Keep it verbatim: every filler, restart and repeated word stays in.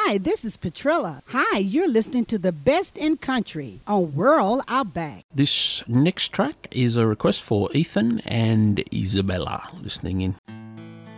Hi, this is Petrilla. Hi, you're listening to the best in country on Rural Outback. This next track is a request for Ethan and Isabella listening in.